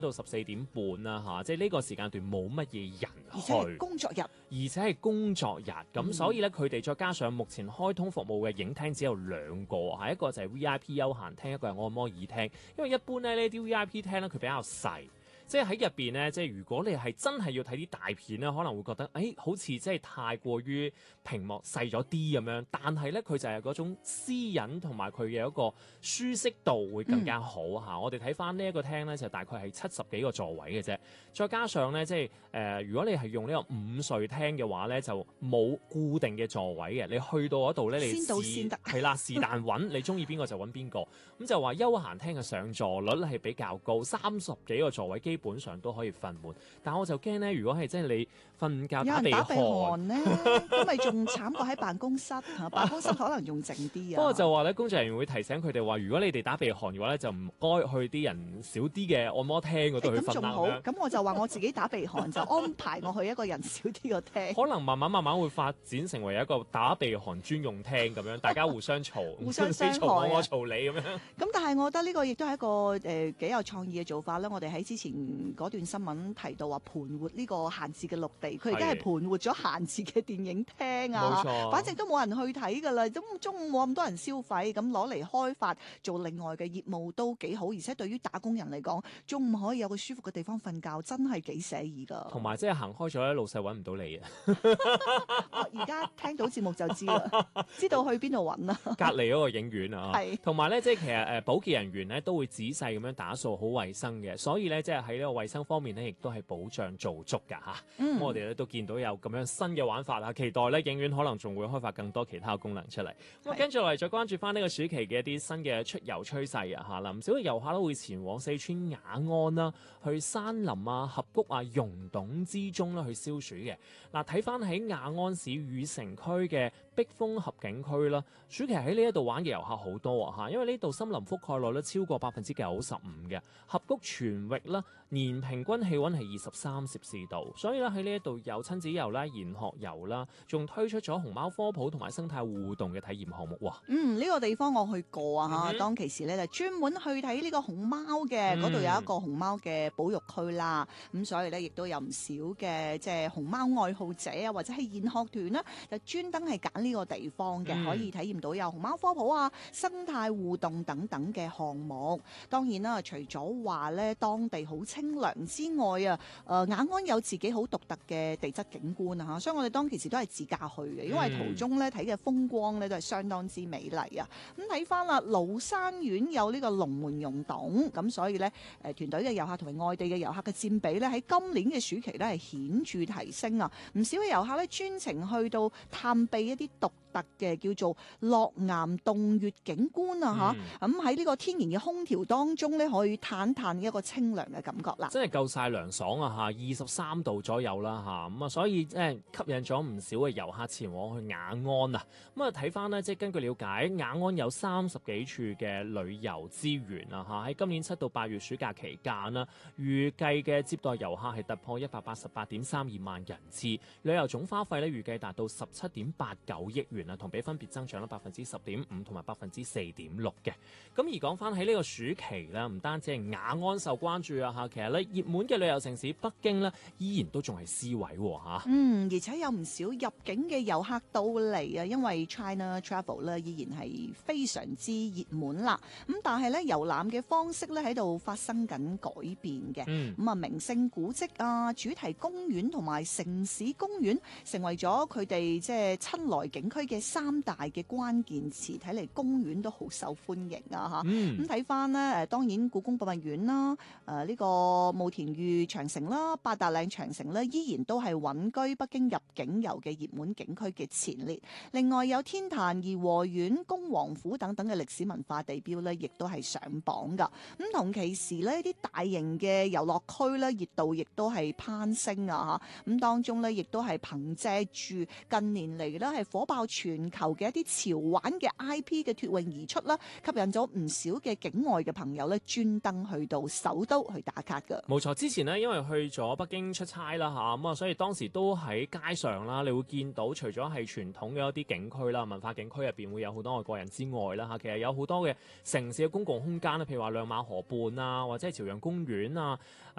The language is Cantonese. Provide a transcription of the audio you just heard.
到14點半啦嚇，即係呢個時間段冇乜嘢人去， 而且係工作日， 而且係工作日，咁所以咧佢哋再加上目前開通服務嘅影廳只有兩個，係一個就係 V.I.P 休閒廳，一個係按摩椅廳。因為一般咧呢啲 V.I.P 廳咧佢比較細。即係喺入邊咧，即係如果你係真係要睇啲大片咧，可能會覺得，好似即係太過於屏幕細咗啲咁樣。但係咧，佢就係嗰種私隱同埋佢嘅一個舒適度會更加好嚇。我哋睇翻呢一個廳咧，就大概係70幾個座位嘅啫。再加上咧，即係如果你係用呢個午睡廳嘅話咧，就冇固定嘅座位嘅。你去到嗰度咧，你先到先得係啦，是但揾你中意邊個就揾邊個。咁就話休閒廳嘅上座率係比較高，30幾個座位基本上都可以瞓滿，但我就驚咧，如果係即係你瞓覺打鼻鼾咧，咁咪仲慘過喺辦公室辦公室可能仲靜啲啊。 不過就話咧，工作人員會提醒佢哋話，如果你哋打鼻鼾嘅話咧，就唔該去啲人少啲嘅按摩廳嗰度去瞓啦。咁仲好， 咁我就話我自己打鼻鼾就安排我去一個人少啲個廳。 可能慢慢會發展成為一個打鼻鼾專用廳咁樣，大家互相嘈， 互相傷害我嘈你咁樣。 咁但係我覺得呢個亦都係一個幾有創意嘅做法啦。我哋喺之前嗰段新聞提到話盤活呢個閒置嘅綠地，佢而家係盤活咗閒置嘅電影廳啊， 冇錯， 反正都冇人去睇㗎啦，咁中午冇咁多人消費，咁攞嚟開發做另外嘅業務都幾好，而且對於打工人嚟講，中午可以有個舒服嘅地方瞓覺，真係幾寫意㗎。 同埋即係行開咗咧，老細揾唔到你啊！ 而家聽到節目就知啦，知道去邊度揾啦。 隔離嗰個影院啊， 係同埋咧，即係其實保潔人員咧都會仔細咁樣打掃好衞生嘅，所以咧即係喺呢個衞生方面咧，亦都係保障做足㗎嚇。咁我哋咧都見到有咁樣新嘅玩法啦，期待咧影院可能仲會開發更多其他功能出嚟。咁跟住落嚟再關注翻呢個暑期嘅一啲新嘅出遊趨勢啊嚇，唔少嘅遊客都會前往四川雅安啦，去山林啊、峽谷啊、溶洞之中啦去消暑嘅。嗱，睇翻喺雅安市縣城區嘅碧峰峽景區啦，暑期喺呢一度玩嘅遊客好多啊嚇，因為呢度森林覆蓋率咧超過95%嘅，峽谷全域啦年平均氣溫係23攝氏度，所以咧喺呢一度有親子遊啦、研學遊啦，仲推出咗熊貓科普同埋生態互動嘅體驗項目喎。 呢個地方我去過啊，當其時咧就專門去睇呢個熊貓嘅，嗰度有一個熊貓嘅保育區啦，咁所以咧亦都有唔少嘅即係熊貓愛好者啊，或者係研學團啦，就專登係揀呢個地方嘅，可以體驗到有熊貓科普啊、生態互動等等嘅項目。當然啦，除咗話咧當地好清涼之外啊，雅安有自己好獨特嘅地質景觀啊，所以我哋當其時都係自駕去嘅，因為途中咧睇嘅風光咧都係相當之美麗啊。咁睇翻啦，廬山縣有呢個龍門溶洞，咁所以咧團隊嘅遊客同埋外地嘅遊客嘅佔比咧喺今年嘅暑期咧係顯著提升啊！唔少嘅遊客咧專程去到探秘一啲獨特嘅叫做落岩洞穴景觀啊嚇，咁喺呢個天然嘅空調當中咧，可以嘆嘆一個清涼嘅感覺啦。 真係夠晒涼爽啊嚇，23度左右啦嚇，咁啊所以即係吸引咗唔少嘅遊客前往去雅安啊。咁啊睇翻呢，即係根據了解，雅安有30幾處嘅旅遊資源啊嚇，喺今年7到8月暑假期間啦，預計嘅接待遊客係突破188.32萬人次，旅遊總花費咧預計達到17.89億元。同比分別增長咗10.5%同埋4.6%嘅。咁而講翻喺呢個暑期啦，唔單止係雅安受關注啊嚇，其實咧熱門嘅旅遊城市北京咧依然都仲係 C 位喎嚇。 而且有唔少入境嘅遊客到嚟啊，因為 China Travel 咧依然係非常之熱門啦。咁但係咧遊覽嘅方式咧喺度發生緊改變嘅。咁啊名勝古蹟啊、主題公園同埋城市公園成為咗佢哋即係親來景區嘅3大嘅關鍵詞，睇嚟公園都好受歡迎啊嚇。咁睇翻呢，當然故宮博物院啦，呢個慕田峪長城啦、八達嶺長城呢，依然都係穩居北京入境遊嘅熱門景區嘅前列。另外有天壇、頤和園、恭王府等等嘅歷史文化地標呢，亦都係上榜噶。咁同其時呢啲大型嘅遊樂區呢，熱度亦都係攀升啊嚇。咁當中呢，亦都係憑藉住近年嚟呢係火火爆全球嘅一啲潮玩嘅 IP 嘅脫穎而出啦，吸引咗唔少嘅境外嘅朋友咧，專登去到首都去打卡㗎。 冇錯，之前呢，因為去咗北京出差啦咁啊，所以當時都喺街上啦，你會見到除咗係傳統嘅一啲景區啦、文化景區入邊會有好多外國人之外啦其實有好多嘅城市嘅公共空間啦，譬如話亮馬河畔啊，或者係朝陽公園啊，